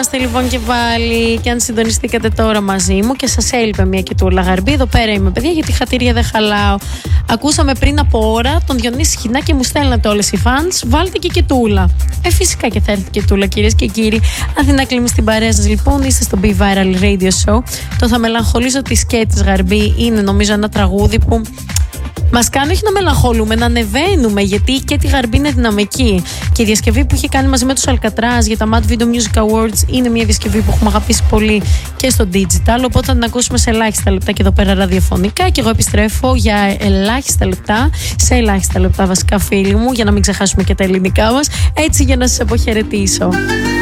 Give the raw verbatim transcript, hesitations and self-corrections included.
είμαστε λοιπόν και πάλι. Και αν συντονιστήκατε τώρα μαζί μου και σας έλειπε μια κοιτούλα Γαρμπή, εδώ πέρα είμαι, παιδιά, γιατί χατήρια δεν χαλάω. Ακούσαμε πριν από ώρα τον Διονύση Σχοινά και μου στέλνατε όλες οι fans. Βάλτε και κοιτούλα. Ε, φυσικά και θα έρθει κοιτούλα, κυρίες και κύριοι. Αθηνά Κλίμη στην παρέα σας, λοιπόν. Είστε στο Be Viral Radio Show. Το Θα Μελαγχολήσω τη σκέτη της Γαρμπή είναι, νομίζω, ένα τραγούδι που μας κάνει όχι να μελαγχολούμε, να ανεβαίνουμε, γιατί και τη Γαρμπή είναι δυναμική. Και η διασκευή που είχε κάνει μαζί με τους Αλκατράζ για τα Mad Video Music Awards είναι μια διασκευή που έχουμε αγαπήσει πολύ και στο digital. Οπότε θα την ακούσουμε σε ελάχιστα λεπτά και εδώ πέρα ραδιοφωνικά. Και εγώ επιστρέφω για ελάχιστα λεπτά, σε ελάχιστα λεπτά βασικά, φίλοι μου, για να μην ξεχάσουμε και τα ελληνικά μας. Έτσι, για να σας αποχαιρετήσω.